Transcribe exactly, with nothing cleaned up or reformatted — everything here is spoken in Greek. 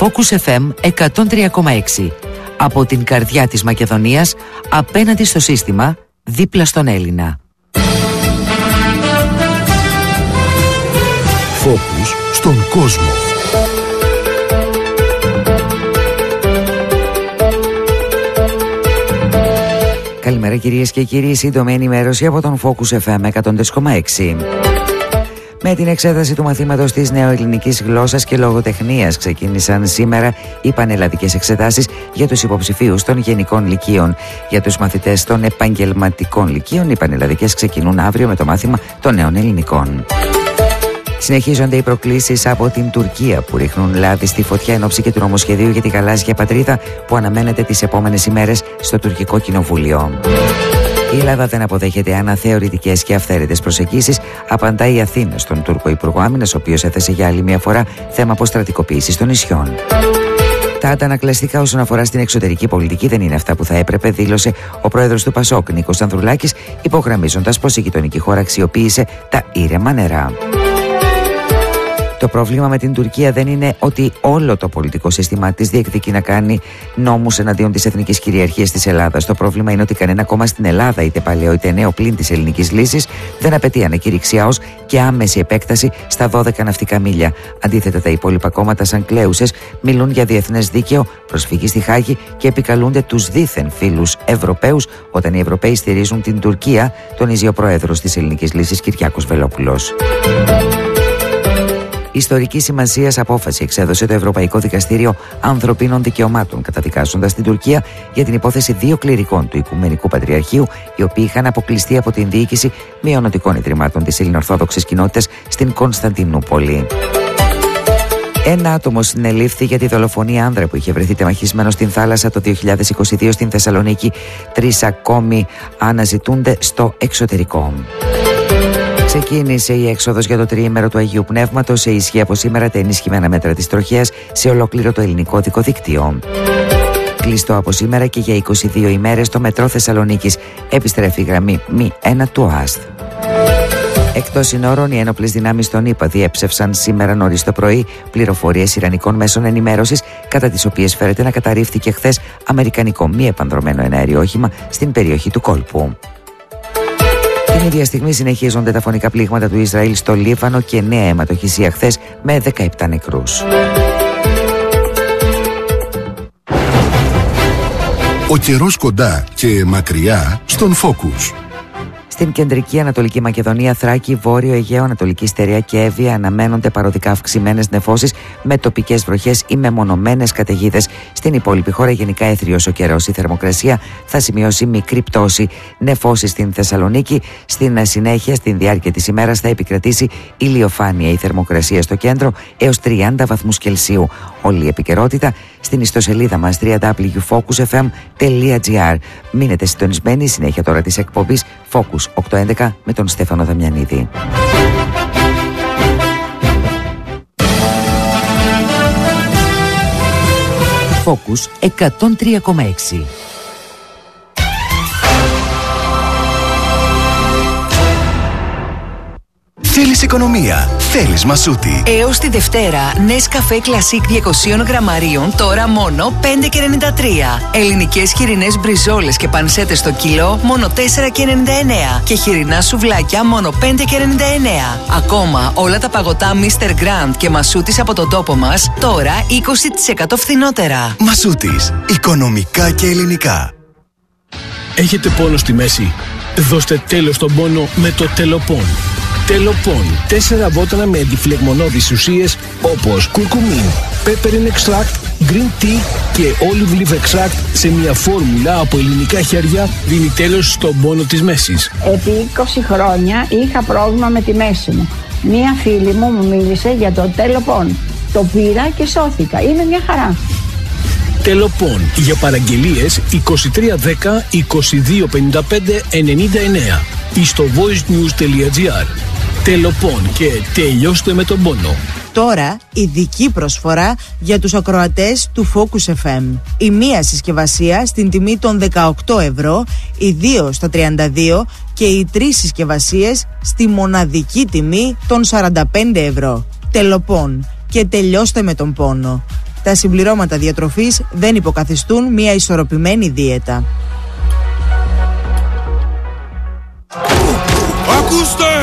Focus εφ εμ εκατόν τρία κόμμα έξι. Από την καρδιά της Μακεδονίας, απέναντι στο σύστημα, δίπλα στον Έλληνα. Focus στον κόσμο. Καλημέρα κυρίες και κύριοι, σύντομη ενημέρωση από τον Focus εφ εμ εκατόν τρία κόμμα έξι. Με την εξέταση του μαθήματος της νεοελληνικής γλώσσας και λογοτεχνίας ξεκίνησαν σήμερα οι πανελλαδικές εξετάσεις για τους υποψηφίους των γενικών λυκείων. Για τους μαθητές των επαγγελματικών λυκείων, οι πανελλαδικές ξεκινούν αύριο με το μάθημα των νέων ελληνικών. Συνεχίζονται οι προκλήσεις από την Τουρκία που ρίχνουν λάδι στη φωτιά εν ώψη και του νομοσχεδίου για τη γαλάζια πατρίδα που αναμένεται τις επόμενες ημέρες στο τουρκικό κοινοβούλιο. Η Ελλάδα δεν αποδέχεται αναθεωρητικές και αυθαίρετες προσεγγίσεις, απαντάει η Αθήνα στον Τούρκο Υπουργό Άμυνας, ο οποίος έθεσε για άλλη μια φορά θέμα αποστρατικοποίησης των νησιών. Τα αντανακλαστικά όσον αφορά στην εξωτερική πολιτική δεν είναι αυτά που θα έπρεπε, δήλωσε ο πρόεδρος του Πασόκ, Νίκος Ανδρουλάκης, υπογραμμίζοντας πως η γειτονική χώρα αξιοποίησε τα ήρεμα νερά. Το πρόβλημα με την Τουρκία δεν είναι ότι όλο το πολιτικό σύστημα της διεκδικεί να κάνει νόμους εναντίον της εθνικής κυριαρχίας της Ελλάδας. Το πρόβλημα είναι ότι κανένα κόμμα στην Ελλάδα, είτε παλαιό είτε νέο πλην της ελληνικής λύσης, δεν απαιτεί ανακήρυξη ΑΟΣ και άμεση επέκταση στα δώδεκα ναυτικά μίλια. Αντίθετα, τα υπόλοιπα κόμματα, σαν κλέουσες, μιλούν για διεθνές δίκαιο, προσφυγή στη Χάγη και επικαλούνται τους δίθεν φίλους Ευρωπαίους όταν οι Ευρωπαίοι στηρίζουν την Τουρκία, τονίζει ο πρόεδρος της ελληνικής λύσης Κυριάκος Βελόπουλος. Ιστορική σημασίας απόφαση εξέδωσε το Ευρωπαϊκό Δικαστήριο Ανθρωπίνων Δικαιωμάτων, καταδικάζοντας την Τουρκία για την υπόθεση δύο κληρικών του Οικουμενικού Πατριαρχείου, οι οποίοι είχαν αποκλειστεί από την διοίκηση μειωνοτικών ιδρυμάτων της ελληνοορθόδοξης κοινότητας στην Κωνσταντινούπολη. Ένα άτομο συνελήφθη για τη δολοφονία άνδρα που είχε βρεθεί τεμαχισμένο στην θάλασσα το δύο χιλιάδες είκοσι δύο στην Θεσσαλονίκη. Τρεις ακόμη αναζητούνται στο εξωτερικό. Ξεκίνησε η έξοδος για το τριήμερο του Αγίου Πνεύματος, σε ισχύ από σήμερα τα ενισχυμένα μέτρα της τροχέας σε ολόκληρο το ελληνικό δικοδίκτυο. Κλειστό από σήμερα και για είκοσι δύο ημέρες το μετρό Θεσσαλονίκης. Επιστρέφει η γραμμή μη ένα του ΟΑΣΤ. Εκτός συνόρων, οι ένοπλες δυνάμεις των ΗΠΑ διέψευσαν σήμερα νωρίς το πρωί πληροφορίες ιρανικών μέσων ενημέρωσης, κατά τις οποίες φέρεται να καταρρίφθηκε χθες αμερικανικό μη επανδρωμένο εναέριο όχημα στην περιοχή του κόλπου. Την ίδια στιγμή συνεχίζονται τα φωνικά πλήγματα του Ισραήλ στο Λίβανο και νέα αιματοχυσία χθες με δεκαεπτά νεκρούς. Ο καιρός κοντά και μακριά στον Focus. Στην κεντρική Ανατολική Μακεδονία, Θράκη, Βόρειο Αιγαίο, Ανατολική Στερεά και Εύβοια αναμένονται παροδικά αυξημένες νεφώσεις με τοπικές βροχές ή μεμονωμένες καταιγίδες. Στην υπόλοιπη χώρα, γενικά έθριος ο καιρός. Η θερμοκρασία θα σημειώσει μικρή πτώση. Νεφώσεις στην Θεσσαλονίκη. Στην συνέχεια, στην διάρκεια της ημέρας, θα επικρατήσει ηλιοφάνεια. Η θερμοκρασία στο κέντρο έως τριάντα βαθμούς Κελσίου. Όλη η επικαιρότητα στην ιστοσελίδα μας double-u double-u double-u τελεία focus f m τελεία g r. Μείνετε συντονισμένοι, συνέχεια τώρα της εκπομπής Focus οκτακόσια έντεκα με τον Στέφανο Δαμιανίδη. Focus εκατόν τρία κόμμα έξι. Θέλεις οικονομία, θέλεις Μασούτη. Έως τη Δευτέρα, Nescafé Classic διακόσια γραμμαρίων, τώρα μόνο πέντε και ενενήντα τρία. Ελληνικές χοιρινές μπριζόλες και πανσέτες στο κιλό, μόνο τέσσερα και ενενήντα εννέα. Και χοιρινά σουβλάκια, μόνο πέντε και ενενήντα εννέα. Ακόμα, όλα τα παγωτά μίστερ Grand και Μασούτης από τον τόπο μας, τώρα είκοσι τοις εκατό φθηνότερα. Μασούτης, οικονομικά και ελληνικά. Έχετε πόνο στη μέση? Δώστε τέλος στον πόνο με το Τελοπών. Τελοπών. Τέσσερα βότανα με αντιφλεγμονώδεις ουσίες όπως κουρκουμίν, peppermint extract, green tea και olive leaf extract σε μια φόρμουλα από ελληνικά χέρια δίνει τέλος στον πόνο της μέσης. Επί είκοσι χρόνια είχα πρόβλημα με τη μέση μου. Μία φίλη μου μου μίλησε για το Τελοπών. Το πήρα και σώθηκα. Είναι μια χαρά. Τελοπών. Για παραγγελίες είκοσι τρία δέκα είκοσι δύο πενήντα πέντε ενενήντα εννέα ή στο voicenews τελεία gr. Τελοπών και τελειώστε με τον πόνο. Τώρα ειδική προσφορά για τους ακροατές του Focus εφ εμ. Η μία συσκευασία στην τιμή των δεκαοκτώ ευρώ, οι δύο στα τριάντα δύο και οι τρεις συσκευασίες στη μοναδική τιμή των σαράντα πέντε ευρώ. Τελοπών και τελειώστε με τον πόνο. τα συμπληρώματα διατροφής δεν υποκαθιστούν μια ισορροπημένη δίαιτα. Ακούστε!